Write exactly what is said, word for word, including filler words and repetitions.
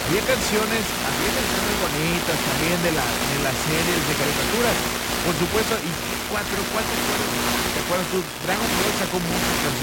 Había canciones, había canciones bonitas también de la de las series de caricaturas, por supuesto, y cuatro, ¿cuál te acuerdas? ¿Te acuerdas tú? Dragon Ball sacó muchas canciones